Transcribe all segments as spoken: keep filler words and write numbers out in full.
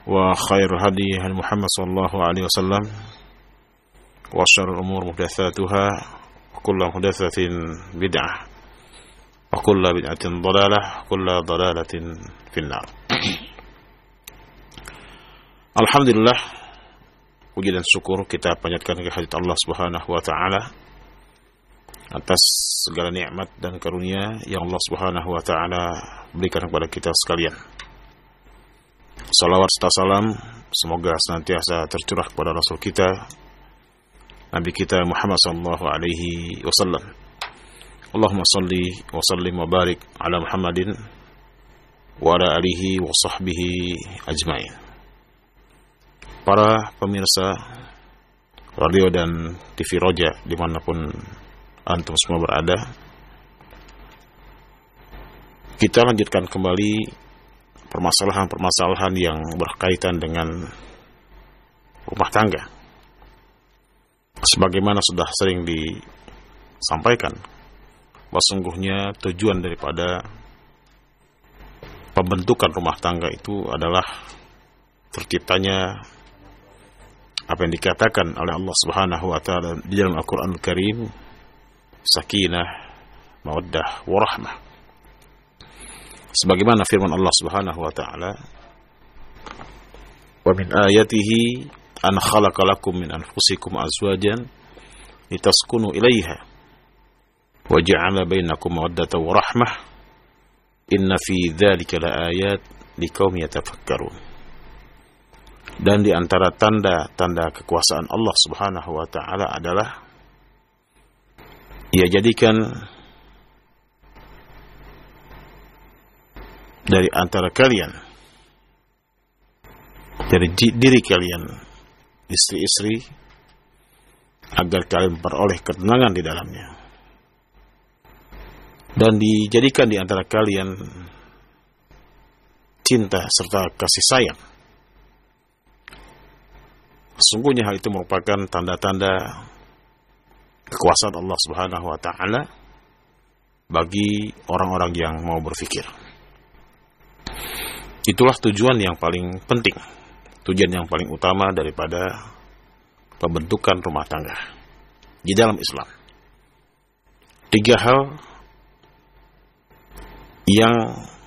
وخير هدي هدي محمد صلى الله عليه وسلم وشر الأمور محدثاتها وكل محدثة بدعة وكل بدعة ضلالة وكل ضلالة في النار. Alhamdulillah, puji dan syukur kita panjatkan kehadirat Allah Subhanahu wa taala atas segala nikmat dan karunia yang Allah Subhanahu wa taala berikan kepada kita sekalian. Salawat serta salam semoga senantiasa tercurah kepada Rasul kita, Nabi kita Muhammad sallallahu alaihi wasallam. Allahumma salli wa sallim wa barik ala Muhammadin wa ala alihi wa sahbihi ajma'in. Para pemirsa radio dan T V Roja dimanapun antum semua berada, kita lanjutkan kembali permasalahan-permasalahan yang berkaitan dengan rumah tangga. Sebagaimana sudah sering disampaikan, bahwa sungguhnya tujuan daripada pembentukan rumah tangga itu adalah terciptanya apa yang dikatakan oleh Allah Subhanahu wa taala di dalam Al-Qur'anul Karim, sakinah, mawaddah, warahmah. Sebagaimana firman Allah Subhanahu wa taala, "Wa min ayatihi an khalaqa lakum min anfusikum azwajan litaskunu ilaiha wa ja'ala bainakum mawaddatan wa rahmah inna fi dzalika laayat liqaumin yatafakkarun." Dan di antara tanda-tanda kekuasaan Allah Subhanahu wa taala adalah Ia jadikan dari antara kalian, dari diri kalian, istri-istri, agar kalian memperoleh ketenangan di dalamnya, dan dijadikan di antara kalian cinta serta kasih sayang. Sesungguhnya hal itu merupakan tanda-tanda kekuasaan Allah Subhanahu wa taala bagi orang-orang yang mau berfikir. Itulah tujuan yang paling penting, tujuan yang paling utama daripada pembentukan rumah tangga di dalam Islam. Tiga hal yang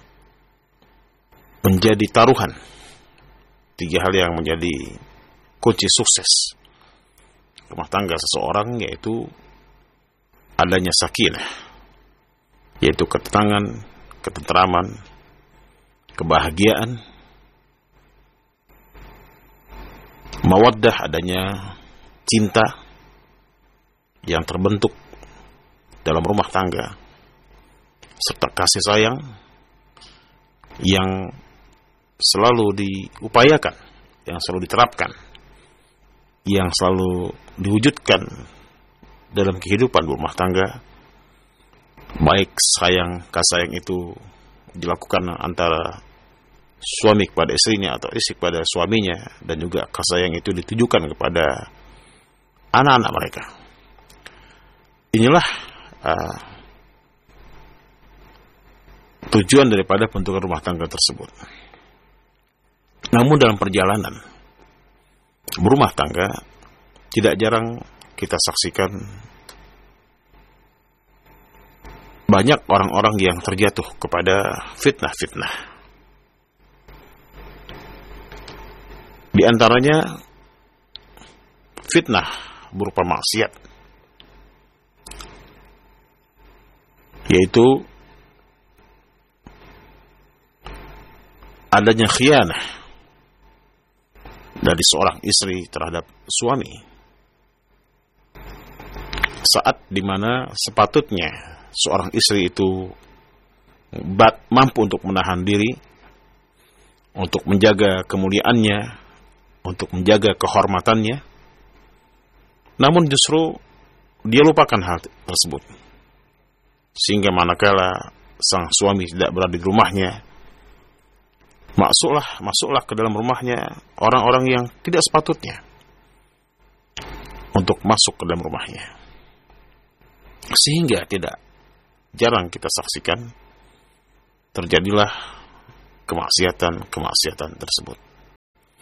menjadi taruhan, tiga hal yang menjadi kunci sukses rumah tangga seseorang, yaitu adanya sakinah, yaitu ketenangan, ketenteraman, kebahagiaan, mawaddah, adanya cinta yang terbentuk dalam rumah tangga, serta kasih sayang yang selalu diupayakan, yang selalu diterapkan, yang selalu diwujudkan dalam kehidupan rumah tangga. Baik sayang, kasih sayang itu dilakukan antara suami kepada istrinya atau istri kepada suaminya, dan juga kasih sayang itu ditujukan kepada anak-anak mereka. Inilah uh, tujuan daripada pembentukan rumah tangga tersebut. Namun dalam perjalanan berumah tangga, tidak jarang kita saksikan banyak orang-orang yang terjatuh kepada fitnah-fitnah. Di antaranya fitnah berupa maksiat, yaitu adanya khianah dari seorang istri terhadap suami, saat dimana sepatutnya seorang istri itu mampu untuk menahan diri, untuk menjaga kemuliaannya, untuk menjaga kehormatannya, namun justru dia lupakan hal tersebut, sehingga manakala sang suami tidak berada di rumahnya, masuklah masuklah ke dalam rumahnya orang-orang yang tidak sepatutnya untuk masuk ke dalam rumahnya, sehingga tidak jarang kita saksikan terjadilah kemaksiatan-kemaksiatan tersebut.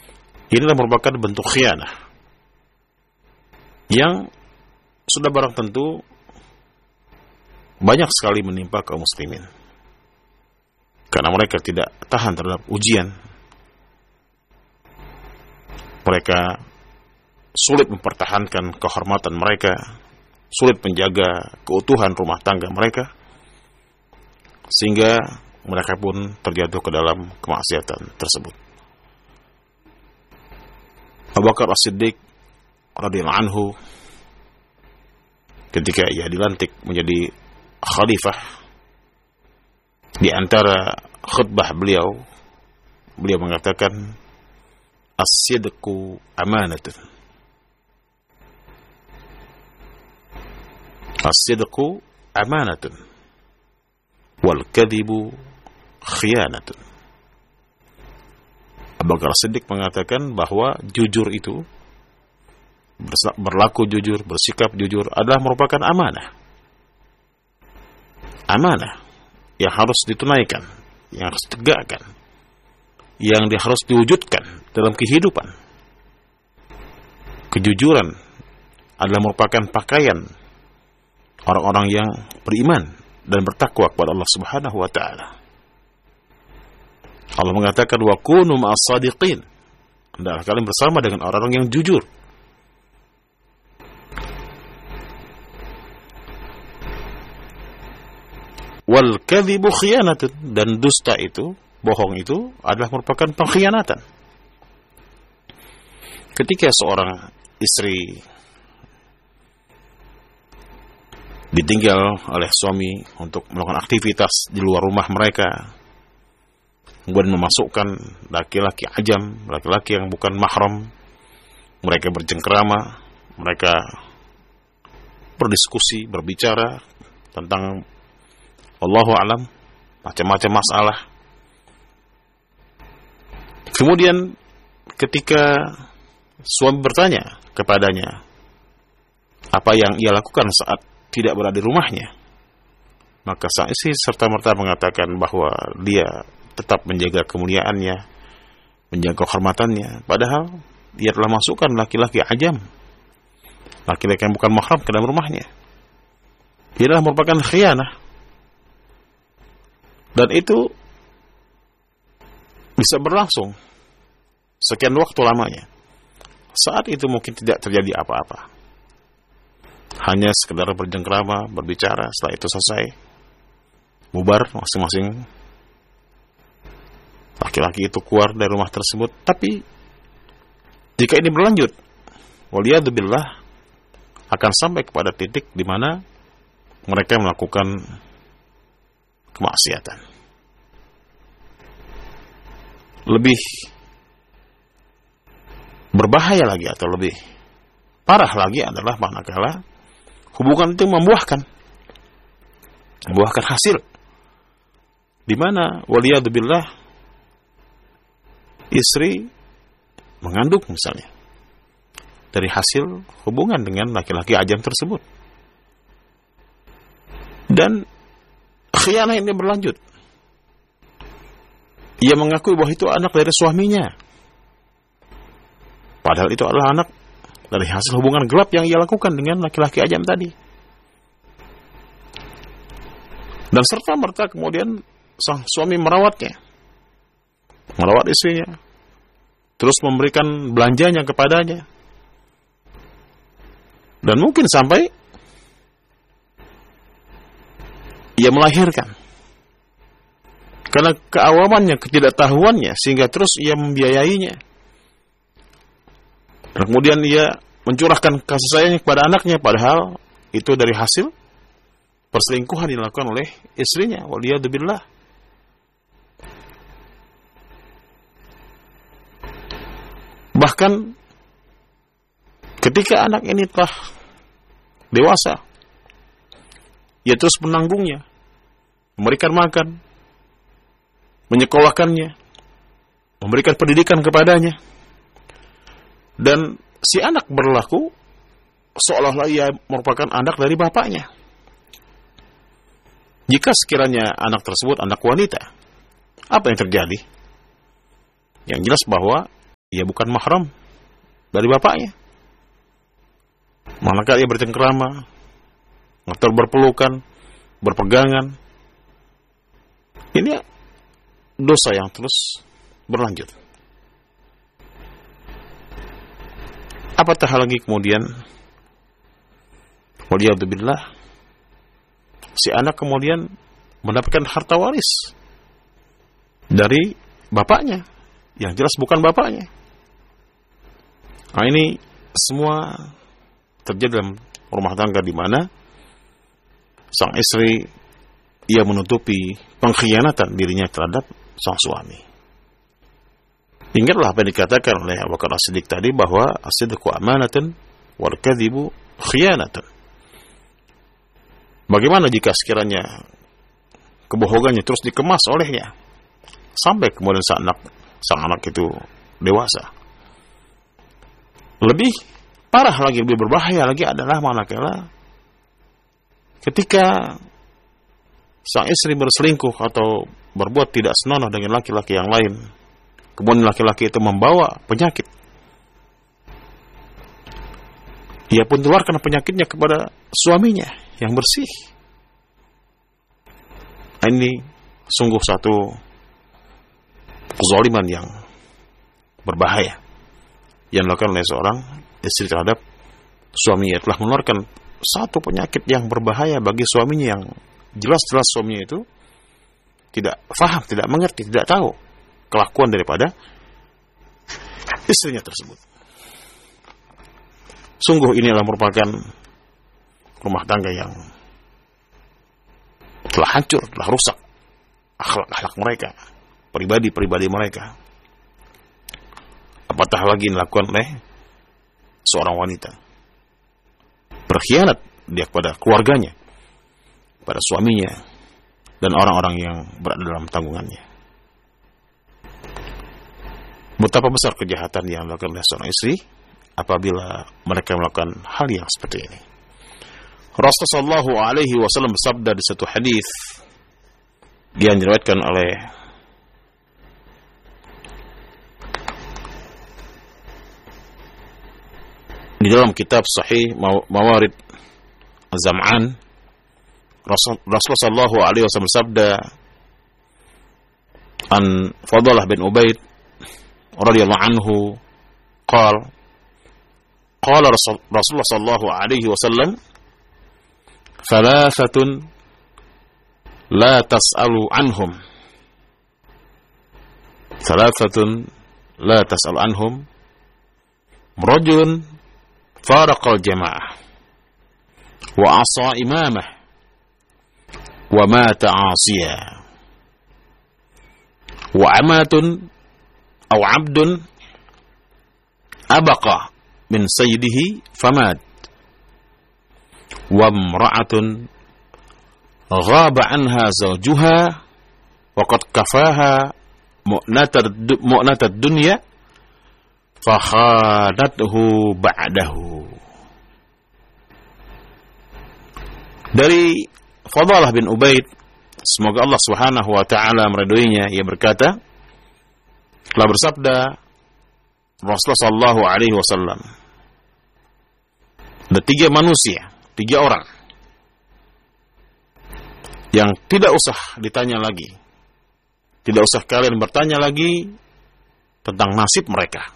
Inilah merupakan bentuk khianah yang sudah barang tentu banyak sekali menimpa kaum muslimin, karena mereka tidak tahan terhadap ujian. Mereka sulit mempertahankan kehormatan mereka, sulit menjaga keutuhan rumah tangga mereka, sehingga mereka pun terjatuh ke dalam kemaksiatan tersebut. Abu Bakar As-Siddiq radhiyallahu anhu, ketika ia dilantik menjadi khalifah, di antara khutbah beliau, beliau mengatakan, as-sidqu amanatun. As-sidqu amanatun wal kadhibu khiyanatun. Abu Bakar Siddiq mengatakan bahwa jujur itu, berlaku jujur, bersikap jujur adalah merupakan amanah. Amanah yang harus ditunaikan, yang harus ditegakkan, yang harus diwujudkan dalam kehidupan. Kejujuran adalah merupakan pakaian orang-orang yang beriman dan bertakwa kepada Allah Subhanahu wa taala. Allah mengatakan, wa kunu ma'as sadiqin. Hendaklah kalian bersama dengan orang-orang yang jujur. Wal kadhibu khiyanatun, dan dusta itu, bohong itu adalah merupakan pengkhianatan. Ketika seorang istri ditinggal oleh suami untuk melakukan aktivitas di luar rumah mereka, kemudian memasukkan laki-laki ajam, laki-laki yang bukan mahram, mereka bercengkerama, mereka berdiskusi, berbicara tentang Allahu a'lam, macam-macam masalah. Kemudian ketika suami bertanya kepadanya apa yang ia lakukan saat tidak berada di rumahnya, maka sang istri serta-merta mengatakan bahwa dia tetap menjaga kemuliaannya, menjaga kehormatannya, padahal dia telah masukkan laki-laki ajam, laki-laki yang bukan mahram ke dalam rumahnya. Dia adalah merupakan khianah, dan itu bisa berlangsung sekian waktu lamanya. Saat itu mungkin tidak terjadi apa-apa, hanya sekedar berjengkrama, berbicara. Setelah itu selesai, bubar masing-masing, laki-laki itu keluar dari rumah tersebut. Tapi jika ini berlanjut, waliyadzubillah, akan sampai kepada titik di mana mereka melakukan kemaksiatan. Lebih berbahaya lagi atau lebih parah lagi adalah manakala hubungan itu membuahkan membuahkan hasil, di mana waliyadzubillah istri mengandung misalnya dari hasil hubungan dengan laki-laki ajam tersebut, dan khianah ini berlanjut. Ia mengakui bahwa itu anak dari suaminya, padahal itu adalah anak dari hasil hubungan gelap yang ia lakukan dengan laki-laki ajam tadi. Dan serta merta kemudian sang suami merawatnya, merawat istrinya, terus memberikan belanjanya kepadanya, dan mungkin sampai ia melahirkan. Karena keawamannya, ketidaktahuannya, sehingga terus ia membiayainya. Dan kemudian ia mencurahkan kasih sayangnya kepada anaknya, padahal itu dari hasil perselingkuhan dilakukan oleh istrinya. Waliyadzubillah. Bahkan ketika anak ini telah dewasa, ia terus menanggungnya, memberikan makan, menyekolahkannya, memberikan pendidikan kepadanya, dan si anak berlaku seolah-olah ia merupakan anak dari bapaknya. Jika sekiranya anak tersebut anak wanita, apa yang terjadi? Yang jelas bahwa ia bukan mahram dari bapaknya. Manakala ia bercengkrama atau berpelukan, berpegangan, ini dosa yang terus berlanjut. Apatah lagi kemudian, waliyadzubillah, si anak kemudian mendapatkan harta waris dari bapaknya, yang jelas bukan bapaknya. Nah, ini semua terjadi dalam rumah tangga di mana sang istri ia menutupi pengkhianatan dirinya terhadap sang suami. Ingatlah apa yang dikatakan oleh Abu Bakar As-Siddiq tadi, bahwa as-sidqu amanatun wal kadhibu khiyanatun. Bagaimana jika sekiranya kebohongannya terus dikemas olehnya sampai kemudian sang anak sang anak itu dewasa? Lebih parah lagi, lebih berbahaya lagi adalah manakala ketika sang istri berselingkuh atau berbuat tidak senonoh dengan laki-laki yang lain, kemudian laki-laki itu membawa penyakit, ia pun tularkan penyakitnya kepada suaminya yang bersih. Ini sungguh satu kezaliman yang berbahaya yang dilakukan oleh seorang istri terhadap suaminya. Telah menularkan satu penyakit yang berbahaya bagi suaminya, yang jelas-jelas suaminya itu tidak faham, tidak mengerti, tidak tahu kelakuan daripada istrinya tersebut. Sungguh ini adalah merupakan rumah tangga yang telah hancur, telah rusak akhlak-akhlak mereka, pribadi-pribadi mereka. Apatah lagi dilakukan oleh seorang wanita, berkhianat dia kepada keluarganya, pada suaminya, dan orang-orang yang berada dalam tanggungannya. Betapa besar kejahatan yang dilakukan oleh seorang istri apabila mereka melakukan hal yang seperti ini. Rasulullah sallallahu alaihi wasallam bersabda di satu hadis yang diriwayatkan oleh di dalam kitab Sahih Mawarid Az-Zam'an, Rasulullah sallallahu alaihi wasallam bersabda an Fadalah bin Ubaid radhiyallahu anhu qala qala Rasulullah sallallahu alaihi wasallam thalathatun la tas'alu anhum thalathatun la tas'alu anhum rajulun faraqal jamaah wa asa imamah wa mata 'asiya wa amatun aw 'abdun abaqa min sayyidihi famat wa imra'atun ghaba 'anha zawjuha wa qad kafaha mu'natad dunya fa khadathu ba'dahu. Dari Fadalah bin Ubaid, semoga Allah Subhanahu wa taala meridhoinya, ia berkata, telah bersabda Rasulullah sallallahu alaihi wasallam, ada tiga manusia, tiga orang yang tidak usah ditanya lagi, tidak usah kalian bertanya lagi tentang nasib mereka.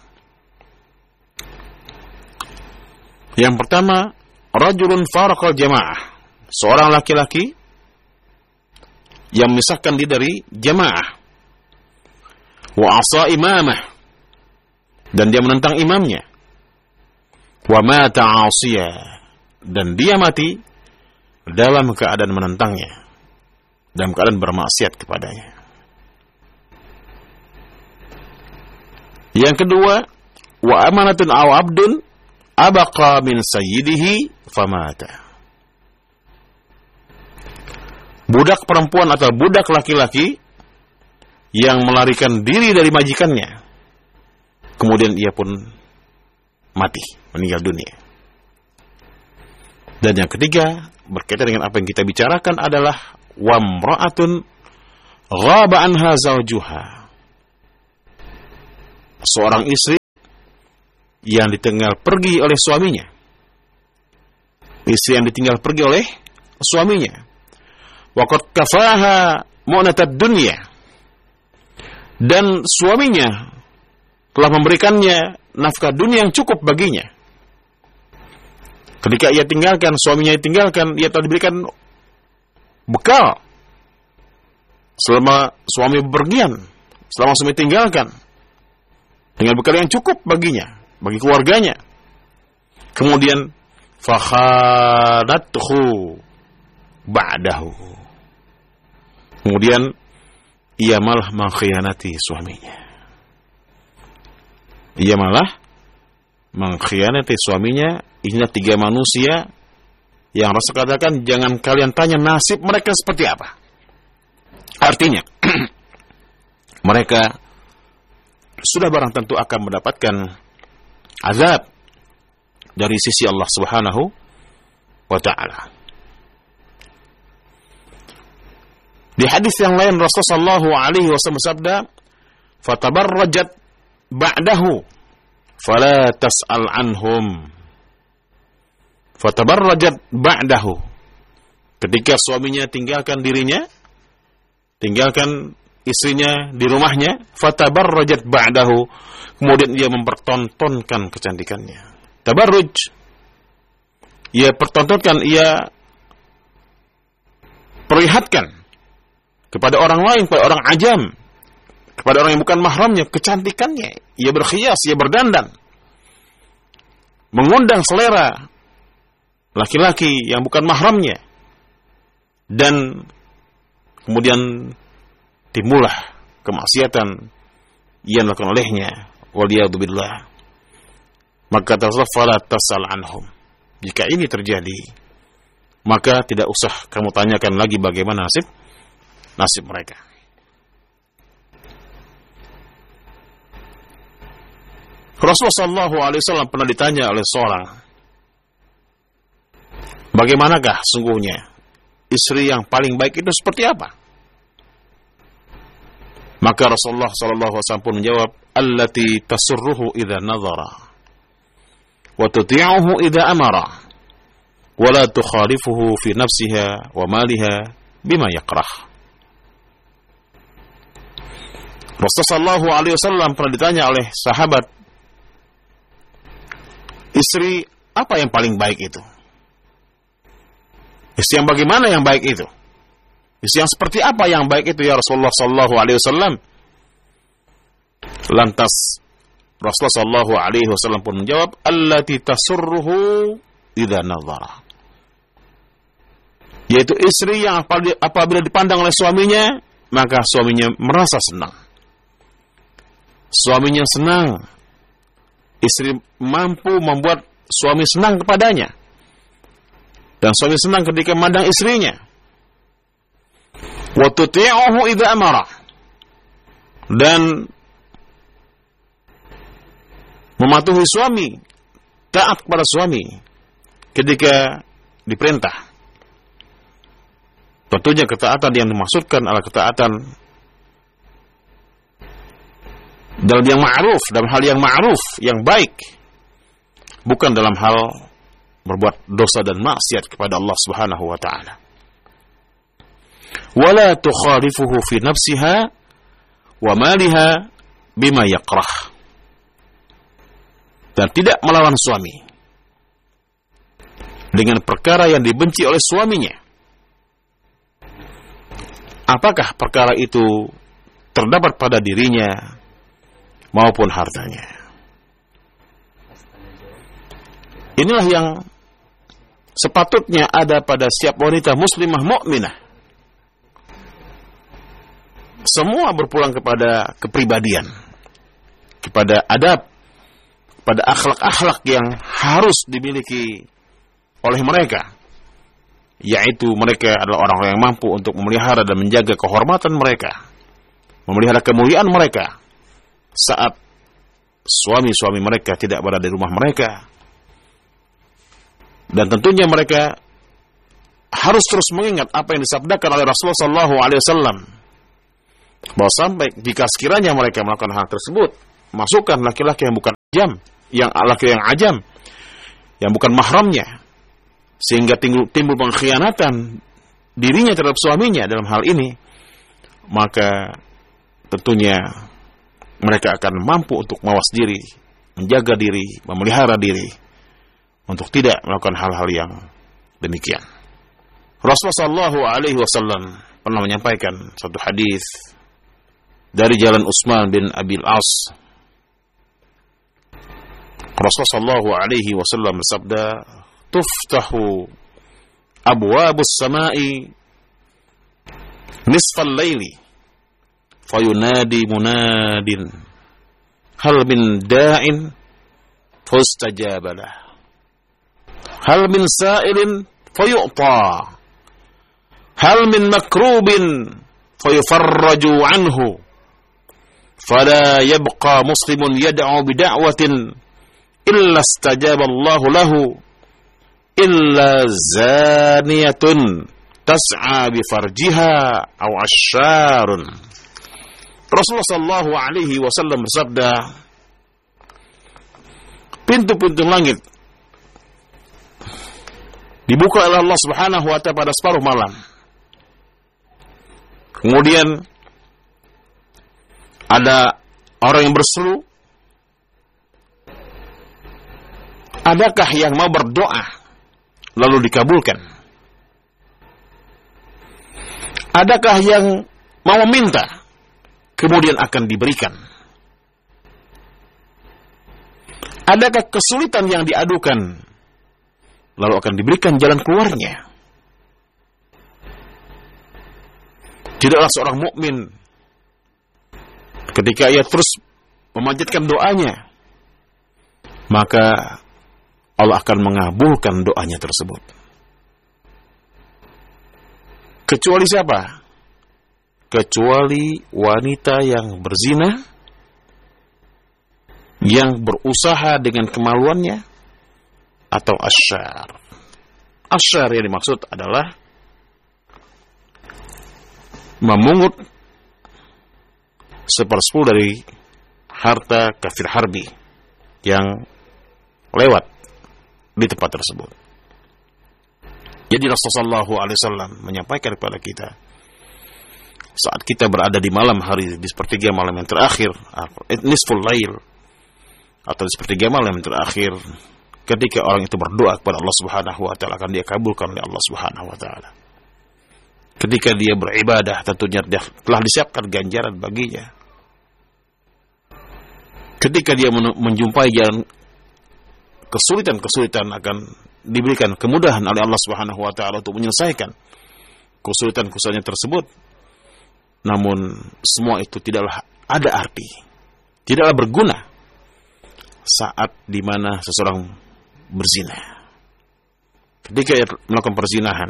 Yang pertama, rajulun faraqal jamaah, seorang laki-laki yang memisahkan diri dari jamaah, wa asa imamah, dan dia menentang imamnya, wa mata 'asiya, dan dia mati dalam keadaan menentangnya, dalam keadaan bermaksiat kepadanya. Yang kedua, wa amanatun aw abdun abaqa min sayyidihi famata, budak perempuan atau budak laki-laki yang melarikan diri dari majikannya, kemudian ia pun mati, meninggal dunia. Dan yang ketiga, berkaitan dengan apa yang kita bicarakan, adalah wamra'atun ghaba anha zawjuha, seorang istri yang ditinggal pergi oleh suaminya. Istri yang ditinggal pergi oleh suaminya. Wa qad kafaha mu'natad dunya. Dan suaminya telah memberikannya nafkah dunia yang cukup baginya. Ketika ia tinggalkan, suaminya ditinggalkan, ia telah diberikan bekal selama suami bepergian, selama suami tinggalkan, dengan bekal yang cukup baginya, bagi keluarganya. Kemudian fakhadathu ba'dahu. Kemudian ia malah mengkhianati suaminya. Ia malah mengkhianati suaminya. Inilah tiga manusia yang Rasul katakan jangan kalian tanya nasib mereka seperti apa. Artinya mereka sudah barang tentu akan mendapatkan azab dari sisi Allah Subhanahu wa ta'ala. Di hadis yang lain Rasulullah sallallahu alaihi wasallam bersabda, "Fatabarrajat ba'dahu fala tas'al anhum." Fatabarrajat ba'dahu. Ketika suaminya tinggalkan dirinya, tinggalkan istrinya di rumahnya, fatabarrajat ba'dahu. Kemudian ia mempertontonkan kecantikannya. Tabarruj. Ia pertontonkan, ia perlihatkan kepada orang lain, kepada orang ajam, kepada orang yang bukan mahramnya, kecantikannya. Ia berkhias, ia berdandan, mengundang selera laki-laki yang bukan mahramnya, dan kemudian timbullah kemaksiatan yang dilakukan olehnya, waliyadzubillah. Maka tasafala tasal anhum. Jika ini terjadi, maka tidak usah kamu tanyakan lagi bagaimana nasib nasib mereka. Rasulullah sallallahu alaihi wasallam pernah ditanya oleh seorang, bagaimanakah sungguhnya istri yang paling baik itu seperti apa? Maka Rasulullah sallallahu alaihi wasallam pun menjawab, allati tasurruhu idza nadhara wa tuti'uhu idza amara wa la tukhalifuhu fi nafsiha wa maliha bima yakrah. Rasulullah sallallahu alaihi wasallam pernah ditanya oleh sahabat, istri apa yang paling baik itu? Istri yang bagaimana yang baik itu? Istri yang seperti apa yang baik itu ya Rasulullah sallallahu alaihi wasallam? Lantas Rasulullah sallallahu alaihi wasallam pun menjawab, allati tasurruhu idza nadhara. Yaitu istri yang apabila dipandang oleh suaminya, maka suaminya merasa senang. Suaminya senang. Istri mampu membuat suami senang kepadanya. Dan suami senang ketika memandang istrinya. Wa tuti'uhu idza amara. Dan mematuhi suami, taat kepada suami ketika diperintah. Tentunya ketaatan yang dimaksudkan adalah ketaatan dalam yang ma'ruf, dalam hal yang ma'ruf, yang baik. Bukan dalam hal berbuat dosa dan maksiat kepada Allah Subhanahu wa ta'ala. Wala tukhalifuhu fi nafsiha wa maliha bima yakrah. Dan tidak melawan suami dengan perkara yang dibenci oleh suaminya. Apakah perkara itu terdapat pada dirinya maupun hartanya. Inilah yang sepatutnya ada pada setiap wanita muslimah mukminah. Semua berpulang kepada kepribadian, kepada adab, pada akhlak-akhlak yang harus dimiliki oleh mereka, yaitu mereka adalah orang-orang yang mampu untuk memelihara dan menjaga kehormatan mereka, memelihara kemuliaan mereka saat suami-suami mereka tidak berada di rumah mereka. Dan tentunya mereka harus terus mengingat apa yang disabdakan oleh Rasulullah sallallahu alaihi wasallam, bahwa sampai jika sekiranya mereka melakukan hal tersebut, masukkan laki-laki yang bukan jam yang laki yang ajam, yang bukan mahramnya, sehingga timbul, timbul pengkhianatan dirinya terhadap suaminya dalam hal ini, maka tentunya mereka akan mampu untuk mawas diri, menjaga diri, memelihara diri untuk tidak melakukan hal-hal yang demikian. Rasulullah Shallallahu Alaihi Wasallam pernah menyampaikan satu hadis dari jalan Utsman bin Abil As. Rasulullah Shallallahu Alaihi Wasallam bersabda, "Tuftahu abwabus samai nisfal laili, fayunadi munadin, hal min da'in, fastajaba lah, hal min sa'ilin, fayu'ta, hal min makrubin, fayufarraju anhu, fala yabqa muslimun yad'u bida'watin illa istajaba Allahu lahu, illa zaniyatun tas'a bifarjiha aw asyarun." Rasulullah sallallahu alaihi wasallam bersabda, pintu-pintu langit dibuka oleh Allah Subhanahu wa taala pada separuh malam. Kemudian ada orang yang berseru, adakah yang mau berdoa lalu dikabulkan? Adakah yang mau meminta kemudian akan diberikan? Adakah kesulitan yang diadukan lalu akan diberikan jalan keluarnya? Tidaklah seorang mukmin ketika ia terus memanjatkan doanya, maka Allah akan mengabulkan doanya tersebut. Kecuali siapa? Kecuali wanita yang berzina, yang berusaha dengan kemaluannya, atau asyar. Asyar yang dimaksud adalah memungut sepersepuluh dari harta kafir harbi yang lewat di tempat tersebut. Jadi Rasulullah shallallahu alaihi wasallam menyampaikan kepada kita, saat kita berada di malam hari, di sepertiga malam yang terakhir, nisful lail, atau di sepertiga malam yang terakhir, ketika orang itu berdoa kepada Allah Subhanahu wa taala, akan dia kabulkan oleh Allah Subhanahu wa taala. Ketika dia beribadah, tentunya dia telah disiapkan ganjaran baginya. Ketika dia menjumpai jalan kesulitan-kesulitan, akan diberikan kemudahan oleh Allah Subhanahu wa taala untuk menyelesaikan kesulitan-kesulitan tersebut. Namun semua itu tidaklah ada arti, tidaklah berguna saat di mana seseorang berzina. Ketika ia melakukan perzinahan,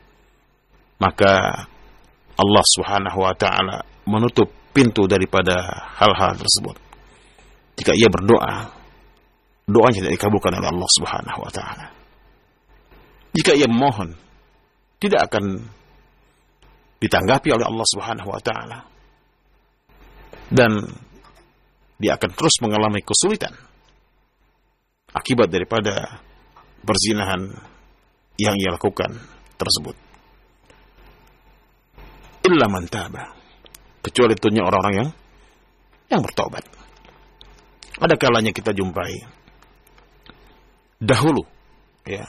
maka Allah Subhanahu wa taala menutup pintu daripada hal-hal tersebut. Jika ia berdoa, doanya tidak dikabulkan oleh Allah Subhanahu wa taala. Jika ia memohon, tidak akan ditanggapi oleh Allah Subhanahu wa taala. Dan dia akan terus mengalami kesulitan akibat daripada perzinahan yang ia lakukan tersebut. Illa man taba, kecuali tentunya orang-orang yang yang bertobat. Ada kalanya kita jumpai dahulu, ya,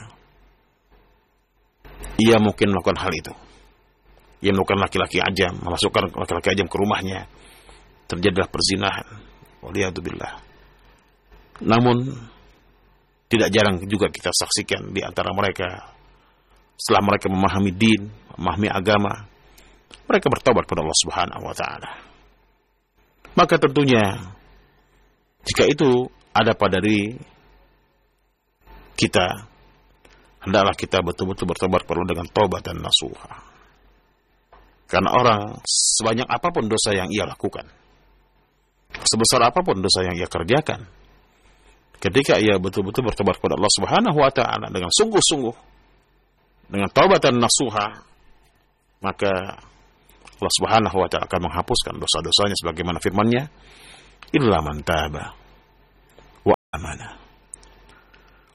ia mungkin melakukan hal itu. Ia melakukan laki-laki ajam, memasukkan laki-laki ajam ke rumahnya, terjadilah perzinahan. Waliyadzubillah. Namun tidak jarang juga kita saksikan di antara mereka, setelah mereka memahami din, memahami agama, mereka bertobat kepada Allah Subhanahu wa taala. Maka tentunya jika itu ada pada diri kita, hendaklah kita betul-betul bertobat perlu dengan taubat dan nasuha. Karena orang sebanyak apapun dosa yang ia lakukan, sebesar apapun dosa yang ia kerjakan, ketika ia betul-betul bertobat kepada Allah Subhanahu wa taala dengan sungguh-sungguh, dengan taubat dan nasuha, maka Allah Subhanahu wa taala akan menghapuskan dosa-dosanya sebagaimana firman-Nya, illa man taba wa amana.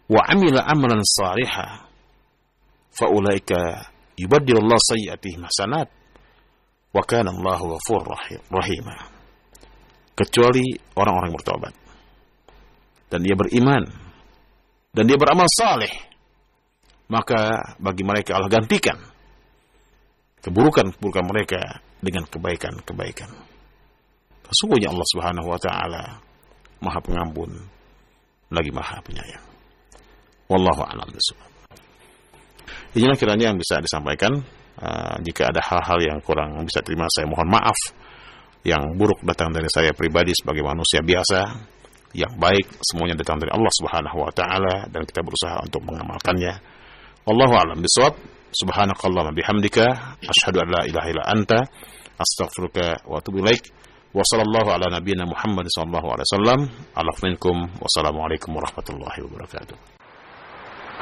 wa amila amalan salihah fa ulaika yubaddilullahu sayyi'atihim hasanat wa kana Allahu ghafurur rahim. Kecuali orang-orang bertobat dan dia beriman dan dia beramal saleh, maka bagi mereka Allah gantikan keburukan-keburukan mereka dengan kebaikan-kebaikan. Sesungguhnya Allah Subhanahu wa taala Maha Pengampun lagi Maha Penyayang. Wallahu a'lam bishawab. Inilah kiranya yang bisa disampaikan. Uh, jika ada hal-hal yang kurang bisa terima, saya mohon maaf. Yang buruk datang dari saya pribadi sebagai manusia biasa. Yang baik semuanya datang dari Allah Subhanahu wa taala dan kita berusaha untuk mengamalkannya. Wallahu a'lam bishawab. Subhanakallahumma bihamdika asyhadu an la ilaha illa anta astaghfiruka wa atubu ilaik. Wa sallallahu ala nabiyyina Muhammad sallallahu alaihi wasallam. Alafu minkum. Wassalamualaikum warahmatullahi wabarakatuh.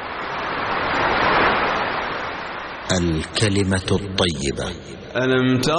الكلمة الطيبة. ألم